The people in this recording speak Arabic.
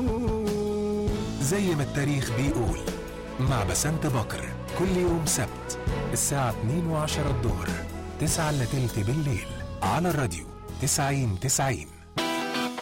زي ما التاريخ بيقول، مع بسنت بكر كل يوم سبت الساعة 2:10 الظهر 9:15 بالليل على الراديو 90-90.